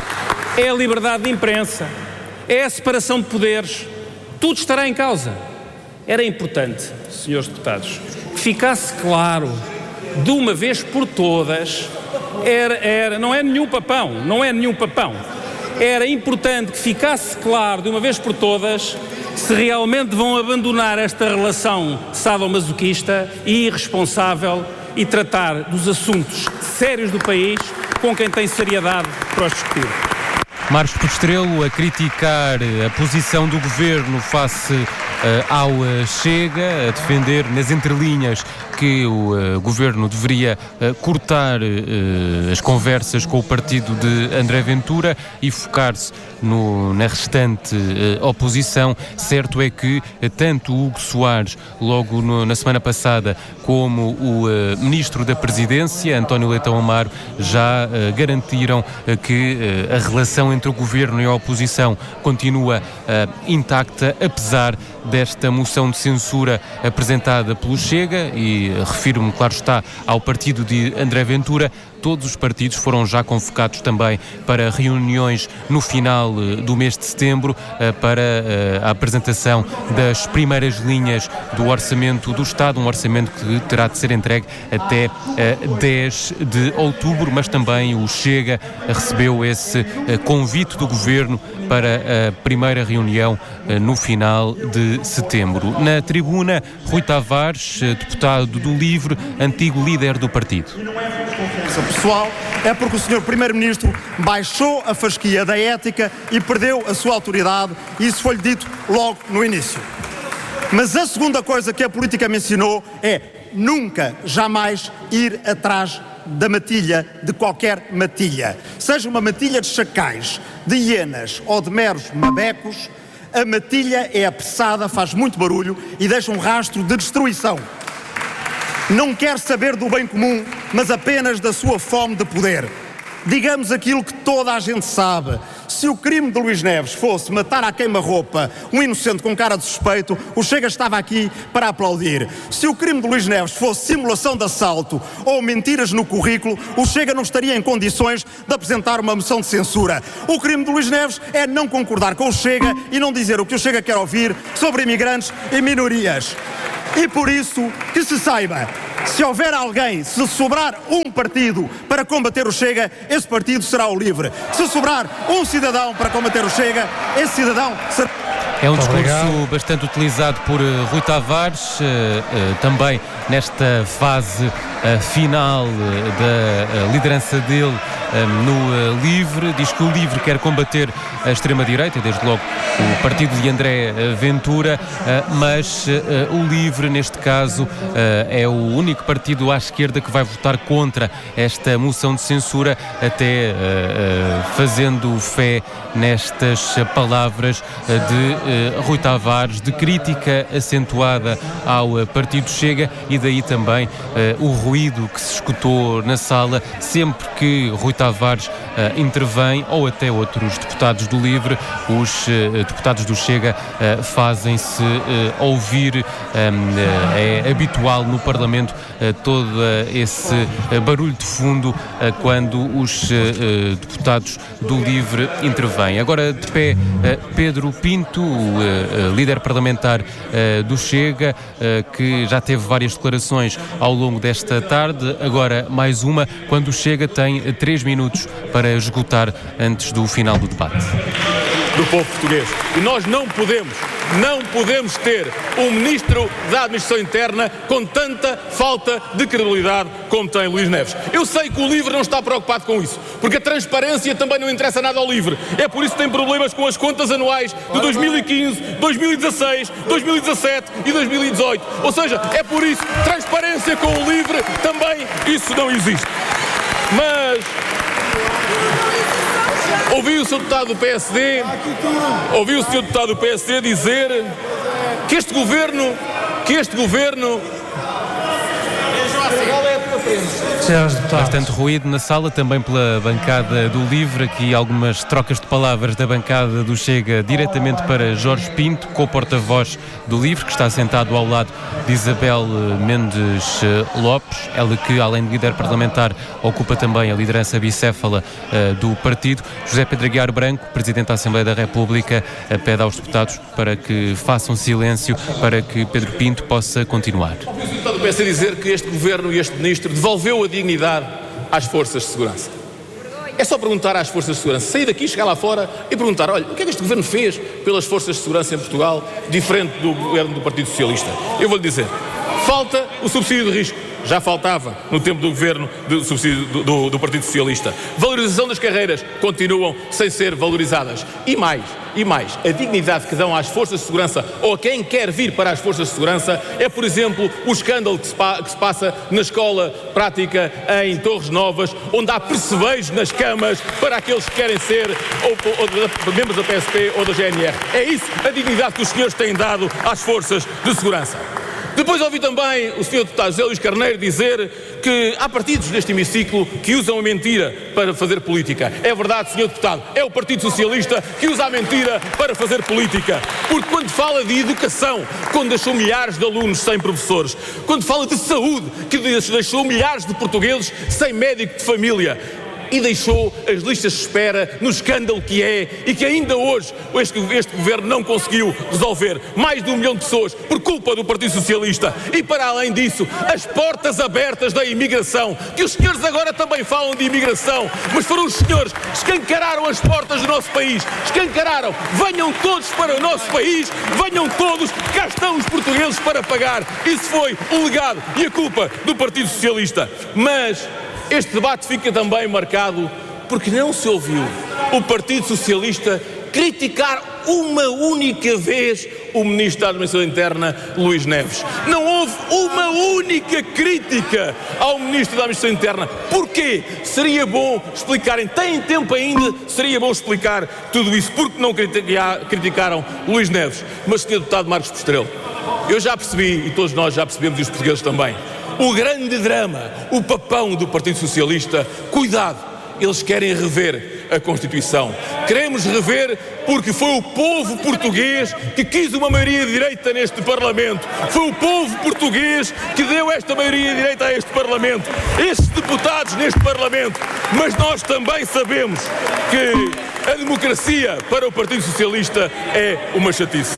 é a liberdade de imprensa, é a separação de poderes, tudo estará em causa. Era importante, senhores deputados, que ficasse claro, de uma vez por todas, era, era, não é nenhum papão, não é nenhum papão, era importante que ficasse claro, de uma vez por todas, se realmente vão abandonar esta relação sadomasoquista e irresponsável e tratar dos assuntos sérios do país com quem tem seriedade para os discutir. Marcos Postrelo a criticar a posição do Governo face uh, ao uh, Chega, a defender nas entrelinhas que o uh, Governo deveria uh, cortar uh, as conversas com o partido de André Ventura e focar-se no, na restante uh, oposição. Certo é que uh, tanto Hugo Soares, logo no, na semana passada, como o uh, Ministro da Presidência, António Leitão Amaro, já uh, garantiram uh, que uh, a relação entre o Governo e a oposição continua uh, intacta, apesar desta moção de censura apresentada pelo Chega, e uh, refiro-me, claro está, ao partido de André Ventura. Todos os partidos foram já convocados também para reuniões no final uh, do mês de setembro uh, para uh, a apresentação das primeiras linhas do Orçamento do Estado, um orçamento que terá de ser entregue até uh, dez de outubro, mas também o Chega recebeu esse uh, convite do Governo para a primeira reunião uh, no final de setembro. Na tribuna, Rui Tavares, uh, deputado do LIVRE, antigo líder do partido. Pessoal, é porque o senhor Primeiro-Ministro baixou a fasquia da ética e perdeu a sua autoridade, e isso foi-lhe dito logo no início. Mas a segunda coisa que a política me ensinou é nunca, jamais ir atrás da matilha, de qualquer matilha. Seja uma matilha de chacais, de hienas ou de meros mabecos, a matilha é apressada, faz muito barulho e deixa um rastro de destruição. não quer saber do bem comum, mas apenas da sua fome de poder. Digamos aquilo que toda a gente sabe. Se o crime de Luís Neves fosse matar à queima-roupa um inocente com cara de suspeito, o Chega estava aqui para aplaudir. Se o crime de Luís Neves fosse simulação de assalto ou mentiras no currículo, o Chega não estaria em condições de apresentar uma moção de censura. O crime de Luís Neves é não concordar com o Chega e não dizer o que o Chega quer ouvir sobre imigrantes e minorias. E por isso, que se saiba, se houver alguém, se sobrar um partido para combater o Chega, esse partido será o LIVRE. Se sobrar um cidadão para combater o Chega, esse cidadão será... É um discurso Obrigado. bastante utilizado por uh, Rui Tavares, uh, uh, também nesta fase uh, final uh, da uh, liderança dele uh, no uh, LIVRE. Diz que o LIVRE quer combater a extrema-direita, desde logo o partido de André uh, Ventura, uh, mas uh, o LIVRE, neste caso, uh, é o único partido à esquerda que vai votar contra esta moção de censura, até uh, uh, fazendo fé nestas palavras uh, de uh, Rui Tavares, de crítica acentuada ao uh, Partido Chega, e daí também uh, o ruído que se escutou na sala sempre que Rui Tavares uh, intervém, ou até outros deputados do LIVRE. Os uh, deputados do Chega uh, fazem-se uh, ouvir. Um, uh, é habitual no Parlamento uh, todo uh, esse uh, barulho de fundo uh, quando os uh, uh, deputados do LIVRE intervêm. Agora de pé uh, Pedro Pinto, o uh, uh, líder parlamentar uh, do Chega, uh, que já teve várias declarações ao longo desta tarde, agora mais uma, quando o Chega tem três minutos para esgotar antes do final do debate. Do povo português. E nós não podemos, não podemos ter um Ministro da Administração Interna com tanta falta de credibilidade como tem Luís Neves. Eu sei que o LIVRE não está preocupado com isso, porque a transparência também não interessa nada ao LIVRE. É por isso que tem problemas com as contas anuais de dois mil e quinze, dois mil e dezasseis, dois mil e dezassete e dois mil e dezoito. Ou seja, é por isso, transparência com o LIVRE também, isso não existe. Mas... ouvi o senhor deputado do P S D, ouvi o senhor deputado do P S D dizer que este governo, que este governo... Bastante ruído na sala, também pela bancada do LIVRE. Aqui algumas trocas de palavras da bancada do Chega diretamente para Jorge Pinto, co-porta-voz do LIVRE, que está sentado ao lado de Isabel Mendes Lopes, ela que, além de líder parlamentar, ocupa também a liderança bicéfala uh, do partido. José Pedro Aguiar Branco, Presidente da Assembleia da República, uh, pede aos deputados para que façam silêncio, para que Pedro Pinto possa continuar. O deputado do P S D dizer que este governo e este ministro devolveu a dignidade às forças de segurança. É só perguntar às forças de segurança, sair daqui, chegar lá fora e perguntar, olha, o que é que este governo fez pelas forças de segurança em Portugal, diferente do governo do Partido Socialista? Eu vou-lhe dizer, falta o subsídio de risco. Já faltava no tempo do governo do, subsídio do, do, do Partido Socialista. Valorização das carreiras continuam sem ser valorizadas. E mais, e mais, a dignidade que dão às forças de segurança ou a quem quer vir para as forças de segurança é, por exemplo, o escândalo que se, pa, que se passa na escola prática em Torres Novas, onde há percevejos nas camas para aqueles que querem ser ou, ou, ou, membros da P S P ou da G N R. É isso a dignidade que os senhores têm dado às forças de segurança. Depois ouvi também o senhor deputado José Luís Carneiro dizer que há partidos neste hemiciclo que usam a mentira para fazer política. É verdade, senhor deputado, é o Partido Socialista que usa a mentira para fazer política. Porque quando fala de educação, quando deixou milhares de alunos sem professores, quando fala de saúde, que deixou milhares de portugueses sem médico de família, e deixou as listas de espera no escândalo que é e que ainda hoje este, este governo não conseguiu resolver. Mais de um milhão de pessoas por culpa do Partido Socialista. E para além disso, as portas abertas da imigração, que os senhores agora também falam de imigração, mas foram os senhores que escancararam as portas do nosso país. Escancararam. Venham todos para o nosso país, venham todos, cá estão os portugueses para pagar. Isso foi o legado e a culpa do Partido Socialista. Mas este debate fica também marcado porque não se ouviu o Partido Socialista criticar uma única vez o Ministro da Administração Interna, Luís Neves. Não houve uma única crítica ao Ministro da Administração Interna. Porquê? Seria bom explicarem, têm tempo ainda, seria bom explicar tudo isso. Porque não criticaram Luís Neves? Mas, senhor deputado Marcos Postrelo, eu já percebi, e todos nós já percebemos, e os portugueses também, o grande drama, o papão do Partido Socialista. Cuidado, eles querem rever a Constituição. Queremos rever porque foi o povo português que quis uma maioria de direita neste Parlamento. Foi o povo português que deu esta maioria de direita a este Parlamento. Estes deputados neste Parlamento. Mas nós também sabemos que a democracia para o Partido Socialista é uma chatice.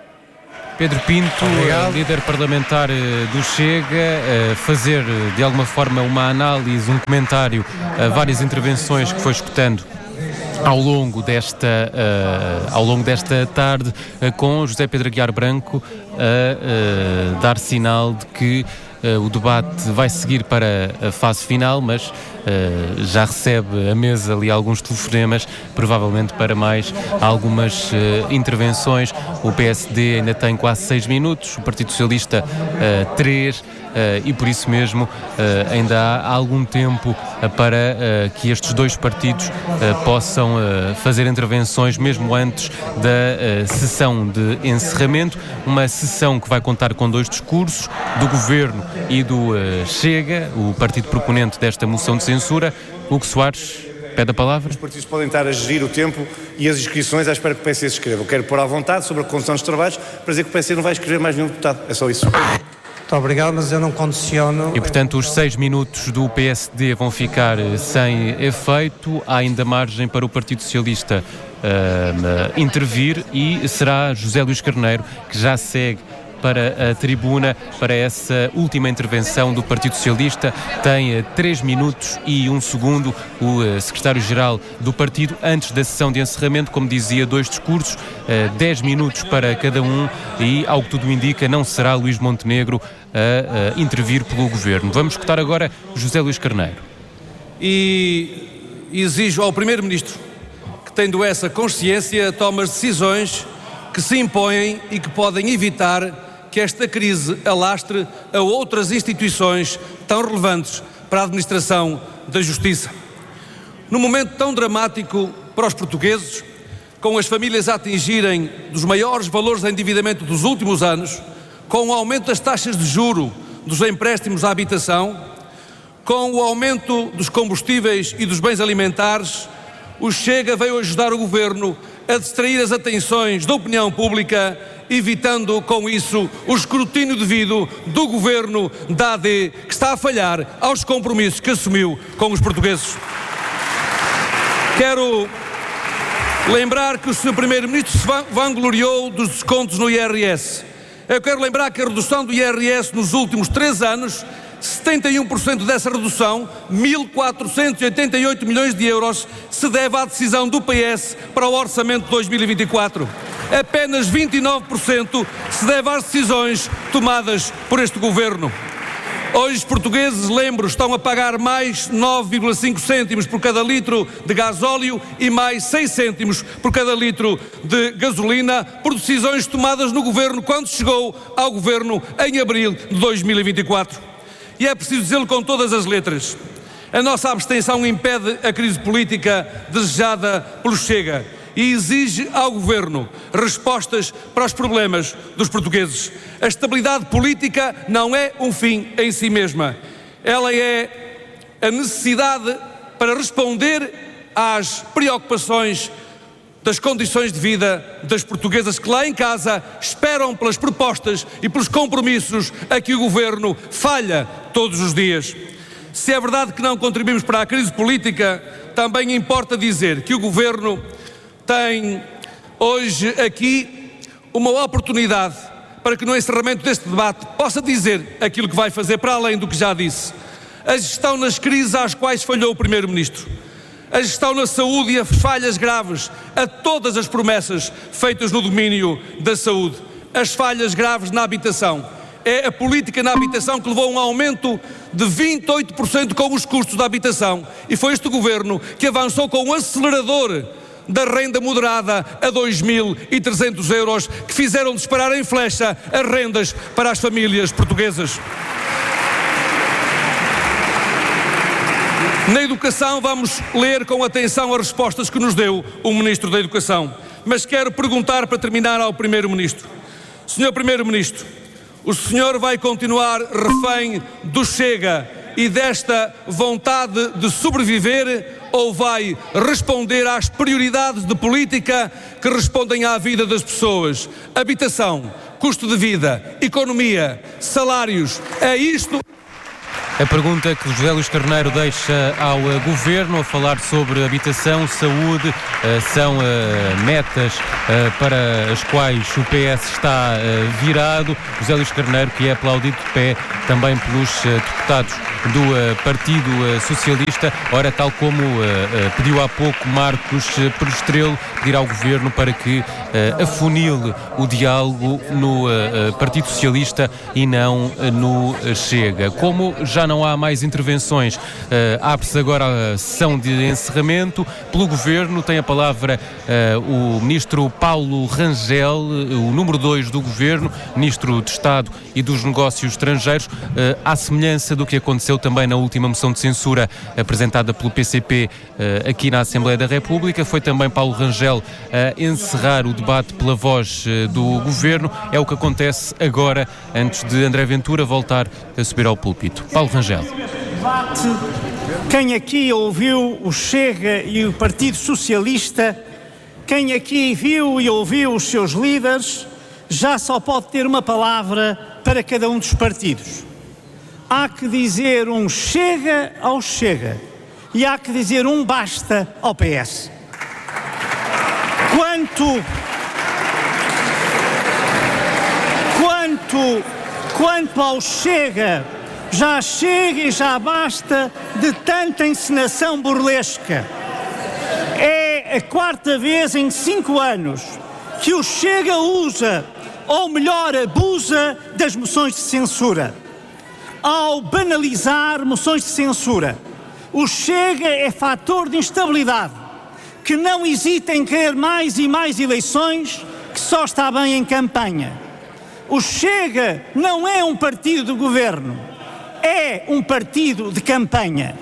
Pedro Pinto, líder parlamentar do Chega, fazer de alguma forma uma análise, um comentário a várias intervenções que foi escutando ao longo desta, uh, ao longo desta tarde, uh, com José Pedro Aguiar Branco a uh, dar sinal de que uh, o debate vai seguir para a fase final, mas uh, já recebe a mesa ali alguns telefonemas, provavelmente para mais algumas uh, intervenções. O P S D ainda tem quase seis minutos, o Partido Socialista uh, três. Uh, e por isso mesmo uh, ainda há algum tempo uh, para uh, que estes dois partidos uh, possam uh, fazer intervenções mesmo antes da uh, sessão de encerramento, uma sessão que vai contar com dois discursos do Governo e do uh, Chega, o partido proponente desta moção de censura. Hugo Soares, pede a palavra. Os partidos podem estar a gerir o tempo e as inscrições à espera que o P S C se escreva. Eu quero pôr à vontade sobre a condução dos trabalhos para dizer que o P S C não vai escrever mais nenhum deputado. É só isso. Muito obrigado, mas eu não condiciono... E, portanto, os seis minutos do P S D vão ficar sem efeito. Há ainda margem para o Partido Socialista uh, intervir e será José Luís Carneiro que já segue para a tribuna, para essa última intervenção do Partido Socialista. Tem três minutos e um segundo o uh, secretário-geral do partido, antes da sessão de encerramento, como dizia, dois discursos, uh, dez minutos para cada um e, ao que tudo indica, não será Luís Montenegro a uh, intervir pelo Governo. Vamos escutar agora José Luís Carneiro. E exijo ao Primeiro-Ministro que, tendo essa consciência, tome as decisões que se impõem e que podem evitar que esta crise alastre a outras instituições tão relevantes para a administração da justiça. Num momento tão dramático para os portugueses, com as famílias a atingirem dos maiores valores de endividamento dos últimos anos, com o aumento das taxas de juro dos empréstimos à habitação, com o aumento dos combustíveis e dos bens alimentares, o Chega veio ajudar o Governo a distrair as atenções da opinião pública, evitando com isso o escrutínio devido do Governo da A D, que está a falhar aos compromissos que assumiu com os portugueses. Quero lembrar que o senhor Primeiro-Ministro se vangloriou dos descontos no I R S. Eu quero lembrar que a redução do I R S nos últimos três anos, setenta e um por cento dessa redução, mil quatrocentos e oitenta e oito milhões de euros, se deve à decisão do P S para o orçamento de dois mil e vinte e quatro. Apenas vinte e nove por cento se deve às decisões tomadas por este Governo. Hoje os portugueses, lembro, estão a pagar mais nove vírgula cinco cêntimos por cada litro de gasóleo e mais seis cêntimos por cada litro de gasolina por decisões tomadas no Governo quando chegou ao Governo em abril de dois mil e vinte e quatro. E é preciso dizê-lo com todas as letras. A nossa abstenção impede a crise política desejada pelo Chega e exige ao Governo respostas para os problemas dos portugueses. A estabilidade política não é um fim em si mesma. Ela é a necessidade para responder às preocupações das condições de vida das portuguesas que lá em casa esperam pelas propostas e pelos compromissos a que o Governo falha todos os dias. Se é verdade que não contribuímos para a crise política, também importa dizer que o Governo tem hoje aqui uma oportunidade para que no encerramento deste debate possa dizer aquilo que vai fazer para além do que já disse. A gestão nas crises às quais falhou o Primeiro-Ministro. A gestão na saúde e as falhas graves a todas as promessas feitas no domínio da saúde. As falhas graves na habitação. É a política na habitação que levou a um aumento de vinte e oito por cento com os custos da habitação. E foi este Governo que avançou com um acelerador da renda moderada a dois mil e trezentos euros, que fizeram disparar em flecha as rendas para as famílias portuguesas. Na educação, vamos ler com atenção as respostas que nos deu o Ministro da Educação. Mas quero perguntar, para terminar, ao Primeiro-Ministro. senhor Primeiro-Ministro, O senhor vai continuar refém do Chega e desta vontade de sobreviver, ou vai responder às prioridades de política que respondem à vida das pessoas? Habitação, custo de vida, economia, salários, é isto? A pergunta que José Luís Carneiro deixa ao uh, Governo a falar sobre habitação, saúde, uh, são uh, metas uh, para as quais o P S está uh, virado. José Luís Carneiro, que é aplaudido de pé também pelos uh, deputados do uh, Partido uh, Socialista. Ora, tal como uh, uh, pediu há pouco Marcos uh, Perestrelo, pedir ao Governo para que uh, afunile o diálogo no uh, uh, Partido Socialista e não uh, no uh, Chega. Como já não há mais intervenções, uh, abre-se agora a sessão de encerramento. Pelo Governo tem a palavra uh, o Ministro Paulo Rangel, o número dois do Governo, Ministro de Estado e dos Negócios Estrangeiros, uh, à semelhança do que aconteceu também na última moção de censura apresentada pelo P C P uh, aqui na Assembleia da República. Foi também Paulo Rangel a encerrar o debate pela voz uh, do Governo. É o que acontece agora, antes de André Ventura voltar a subir ao púlpito. Paulo Rangel. Quem aqui ouviu o Chega e o Partido Socialista, quem aqui viu e ouviu os seus líderes, já só pode ter uma palavra para cada um dos partidos. Há que dizer um Chega ao Chega e há que dizer um basta ao P S. Quanto... Quanto... Quanto ao Chega, já chega e já basta de tanta encenação burlesca. É a quarta vez em cinco anos que o Chega usa, ou melhor, abusa das moções de censura. Ao banalizar moções de censura, o Chega é fator de instabilidade, que não hesita em querer mais e mais eleições, que só está bem em campanha. O Chega não é um partido de governo, é um partido de campanha.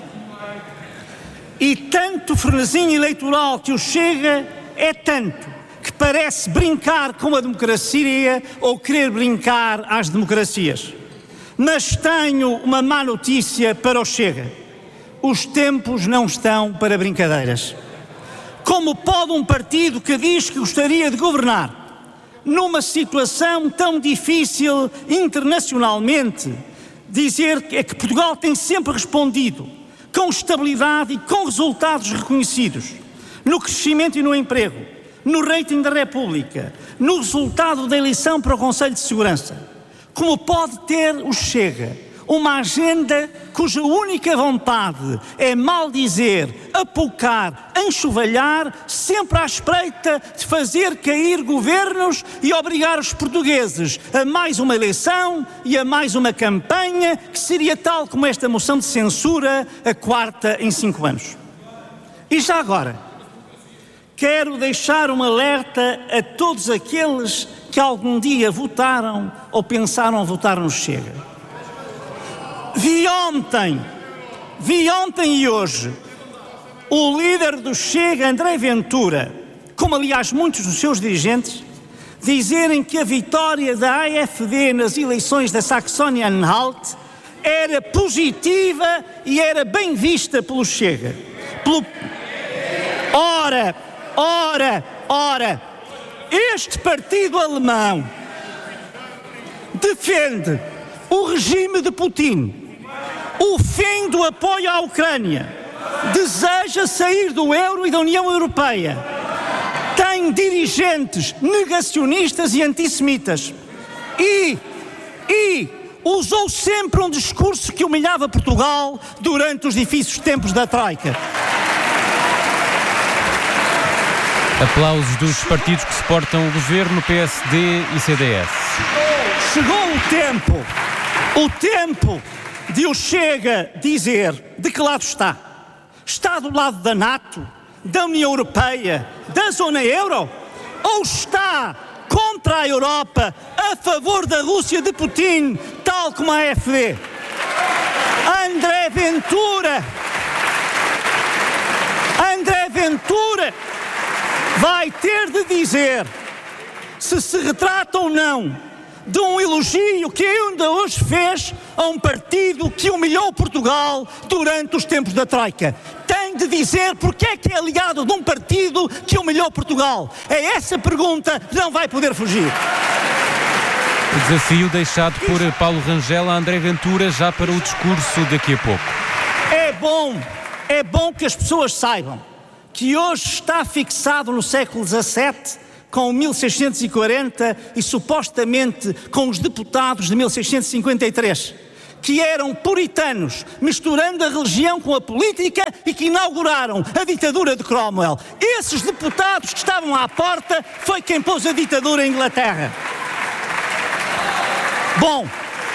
E tanto frenesim eleitoral que o Chega é tanto que parece brincar com a democracia ou querer brincar às democracias. Mas tenho uma má notícia para o Chega. Os tempos não estão para brincadeiras. Como pode um partido que diz que gostaria de governar numa situação tão difícil internacionalmente, dizer que, é que Portugal tem sempre respondido com estabilidade e com resultados reconhecidos no crescimento e no emprego, no rating da República, no resultado da eleição para o Conselho de Segurança? Como pode ter o Chega uma agenda cuja única vontade é maldizer, apocar, enxovalhar, sempre à espreita de fazer cair governos e obrigar os portugueses a mais uma eleição e a mais uma campanha que seria tal como esta moção de censura, a quarta em cinco anos? E já agora, quero deixar um alerta a todos aqueles que algum dia votaram ou pensaram votar no Chega. Vi ontem, vi ontem e hoje, o líder do Chega, André Ventura, como aliás muitos dos seus dirigentes, dizerem que a vitória da A F D nas eleições da Saxónia-Anhalt era positiva e era bem vista pelo Chega. Pelo... Ora, ora, ora, este partido alemão defende o regime de Putin, o fim do apoio à Ucrânia, deseja sair do euro e da União Europeia, tem dirigentes negacionistas e antissemitas e, e usou sempre um discurso que humilhava Portugal durante os difíceis tempos da Troika. Aplausos dos partidos que suportam o governo, P S D e C D S. Chegou o tempo, o tempo de o Chega dizer de que lado está. Está do lado da NATO, da União Europeia, da zona euro? Ou está contra a Europa, a favor da Rússia de Putin, tal como a A F D? André Ventura, André Ventura vai ter de dizer se se retrata ou não de um elogio que ainda hoje fez a um partido que humilhou Portugal durante os tempos da Troika. Tem de dizer porque é que é aliado de um partido que humilhou Portugal. É essa pergunta que não vai poder fugir. O desafio deixado por Paulo Rangel a André Ventura já para o discurso daqui a pouco. É bom, é bom que as pessoas saibam que hoje está fixado no século dezassete com mil seiscentos e quarenta e supostamente com os deputados de mil seiscentos e cinquenta e três, que eram puritanos, misturando a religião com a política e que inauguraram a ditadura de Cromwell. Esses deputados que estavam à porta foi quem pôs a ditadura em Inglaterra. Bom,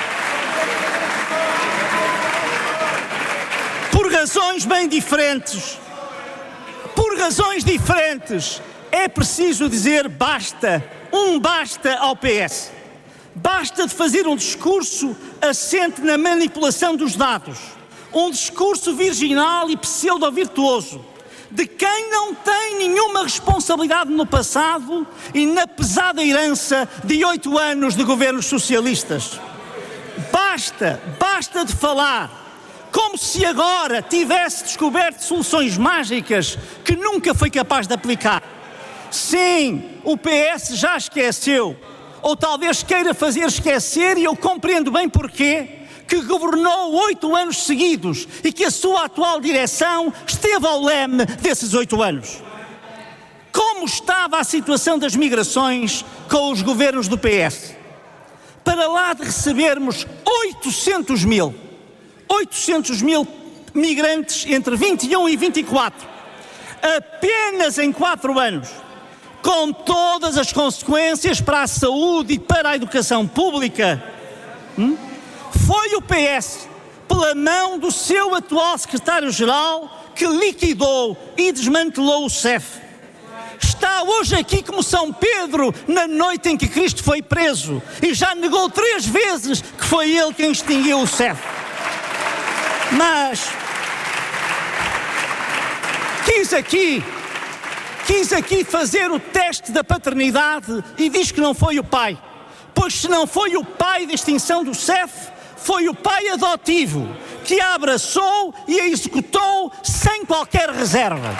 por razões bem diferentes, por razões diferentes, é preciso dizer basta, um basta ao P S. Basta de fazer um discurso assente na manipulação dos dados, um discurso virginal e pseudo-virtuoso, de quem não tem nenhuma responsabilidade no passado e na pesada herança de oito anos de governos socialistas. Basta, basta de falar como se agora tivesse descoberto soluções mágicas que nunca foi capaz de aplicar. Sim, o P S já esqueceu, ou talvez queira fazer esquecer, e eu compreendo bem porquê, que governou oito anos seguidos e que a sua atual direção esteve ao leme desses oito anos. Como estava a situação das migrações com os governos do P S? Para lá de recebermos oitocentos mil, oitocentos mil migrantes entre vinte e um e vinte e quatro, apenas em quatro anos, com todas as consequências para a saúde e para a educação pública, hum? Foi o P S, pela mão do seu atual secretário-geral, que liquidou e desmantelou o C E F. Está hoje aqui como São Pedro na noite em que Cristo foi preso e já negou três vezes que foi ele quem extinguiu o C E F. Mas quis aqui, quis aqui fazer o teste da paternidade e diz que não foi o pai. Pois se não foi o pai da extinção do C E F, foi o pai adotivo que a abraçou e a executou sem qualquer reserva.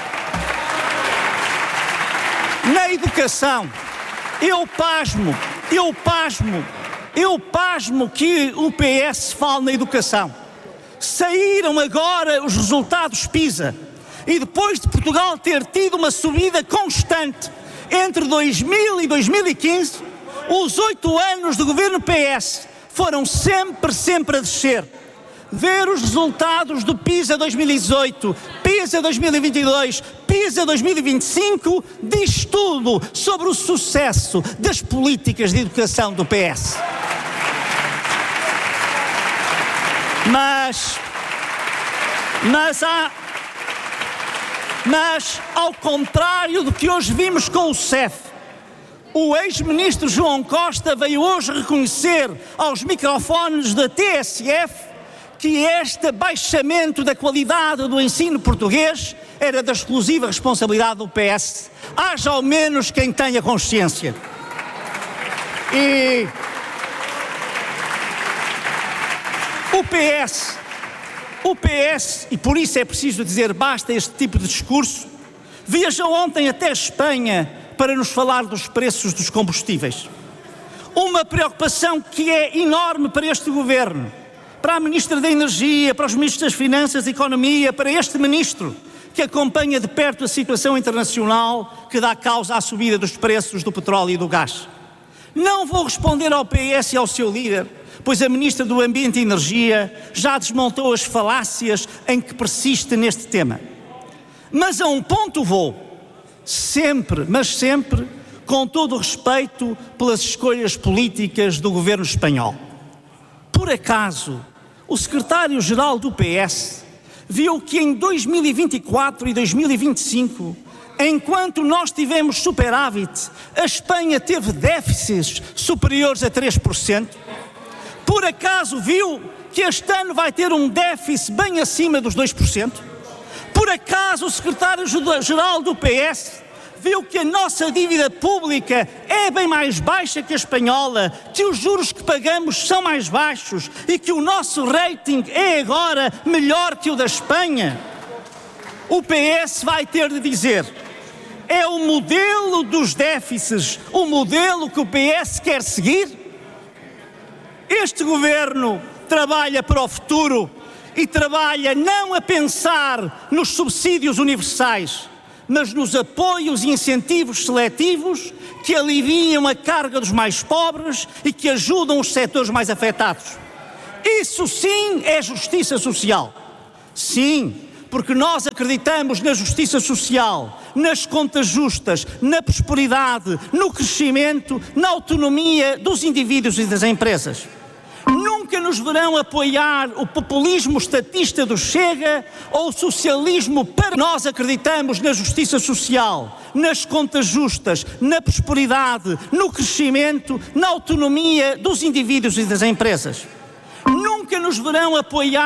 Na educação, eu pasmo, eu pasmo, eu pasmo que o P S fale na educação. Saíram agora os resultados PISA e depois de Portugal ter tido uma subida constante entre dois mil e dois mil e quinze, os oito anos do governo P S foram sempre, sempre a descer. Ver os resultados do PISA dois mil e dezoito, PISA dois mil e vinte e dois, PISA dois mil e vinte e cinco, diz tudo sobre o sucesso das políticas de educação do P S. Mas, mas há, mas ao contrário do que hoje vimos com o C E F, o ex-ministro João Costa veio hoje reconhecer aos microfones da T S F que este baixamento da qualidade do ensino português era da exclusiva responsabilidade do P S. Haja ao menos quem tenha consciência. E o P S, o P S, e por isso é preciso dizer basta este tipo de discurso, viajou ontem até Espanha para nos falar dos preços dos combustíveis. Uma preocupação que é enorme para este governo, para a Ministra da Energia, para os Ministros das Finanças e Economia, para este Ministro que acompanha de perto a situação internacional que dá causa à subida dos preços do petróleo e do gás. Não vou responder ao P S e ao seu líder, pois a Ministra do Ambiente e Energia já desmontou as falácias em que persiste neste tema. Mas a um ponto vou. Sempre, mas sempre, com todo o respeito pelas escolhas políticas do governo espanhol. Por acaso, o secretário-geral do P S viu que em dois mil e vinte e quatro e dois mil e vinte e cinco, enquanto nós tivemos superávit, a Espanha teve déficits superiores a três por cento? Por acaso viu que este ano vai ter um déficit bem acima dos dois por cento? Por acaso o secretário-geral do P S viu que a nossa dívida pública é bem mais baixa que a espanhola, que os juros que pagamos são mais baixos e que o nosso rating é agora melhor que o da Espanha, o P S vai ter de dizer: é o modelo dos déficits, o modelo que o P S quer seguir? Este governo trabalha para o futuro e trabalha não a pensar nos subsídios universais, mas nos apoios e incentivos seletivos que aliviam a carga dos mais pobres e que ajudam os setores mais afetados. Isso sim é justiça social. Sim, porque nós acreditamos na justiça social, nas contas justas, na prosperidade, no crescimento, na autonomia dos indivíduos e das empresas. Nunca nos verão apoiar o populismo estatista do Chega ou o socialismo para... Nós acreditamos na justiça social, nas contas justas, na prosperidade, no crescimento, na autonomia dos indivíduos e das empresas. Nunca nos verão apoiar